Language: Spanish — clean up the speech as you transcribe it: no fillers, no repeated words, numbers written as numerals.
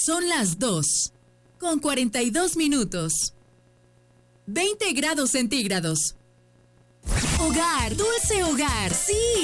Son las 2:42. 20 grados centígrados. Hogar, dulce hogar, sí.